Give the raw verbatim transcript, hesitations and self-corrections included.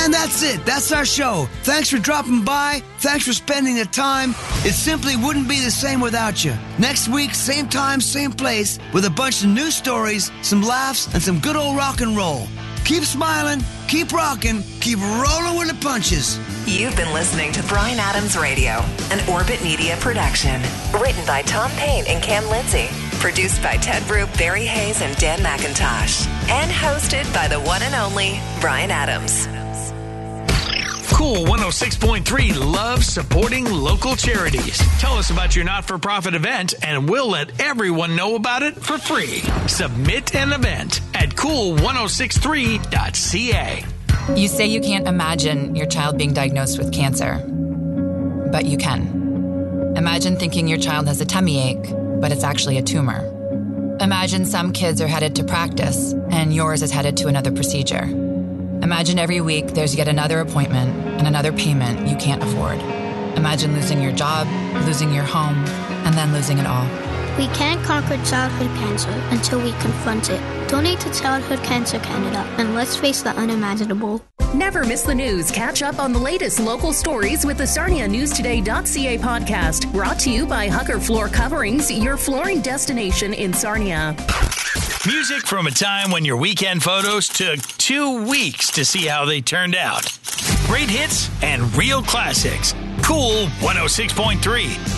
And that's it. That's our show. Thanks for dropping by. Thanks for spending the time. It simply wouldn't be the same without you. Next week, same time, same place, with a bunch of new stories, some laughs, and some good old rock and roll. Keep smiling, keep rocking, keep rolling with the punches. You've been listening to Bryan Adams Radio, an Orbit Media production. Written by Tom Payne and Cam Lindsay. Produced by Ted Roop, Barry Hayes, and Dan McIntosh. And hosted by the one and only Bryan Adams. Cool one oh six point three loves supporting local charities. Tell us about your not-for-profit event, and we'll let everyone know about it for free. Submit an event at cool ten sixty-three dot c a. You say you can't imagine your child being diagnosed with cancer, but you can. Imagine thinking your child has a tummy ache, but it's actually a tumor. Imagine some kids are headed to practice, and yours is headed to another procedure. Imagine every week there's yet another appointment and another payment you can't afford. Imagine losing your job, losing your home, and then losing it all. We can't conquer childhood cancer until we confront it. Donate to Childhood Cancer Canada, and let's face the unimaginable. Never miss the news. Catch up on the latest local stories with the Sarnia News Today dot c a podcast. Brought to you by Hucker Floor Coverings, your flooring destination in Sarnia. Music from a time when your weekend photos took two weeks to see how they turned out. Great hits and real classics. Cool one oh six point three.